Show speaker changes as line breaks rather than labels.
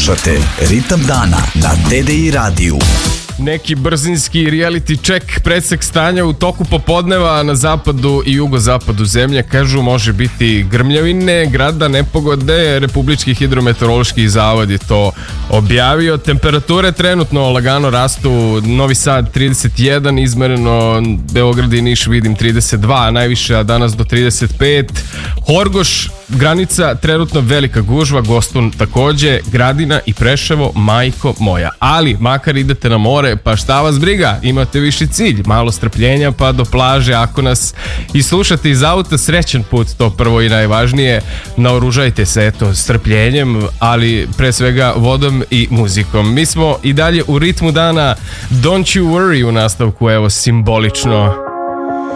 Slušate Ritam dana na TDI radiju.
Neki brzinski reality check, presek stanja u toku popodneva na zapadu i jugozapadu zemlje. Kažu može biti grmljavine, grada, nepogode. Republički hidrometeorološki zavod je to objavio. Temperature trenutno lagano rastu. Novi Sad 31, izmereno Beograd i Niš vidim 32, najviše, a danas do 35. Horgoš, granica, trenutno velika gužva, Gostun takođe, Gradina i Preševo, majko moja. Ali makar idete na more, pa šta vas briga, imate viši cilj, malo strpljenja pa do plaže. Ako nas i slušate iz auta, srećan put, to prvo i najvažnije. Naoružajte se, eto, strpljenjem, ali pre svega vodom i muzikom. Mi smo i dalje u ritmu dana. Don't you worry u nastavku, evo, simbolično.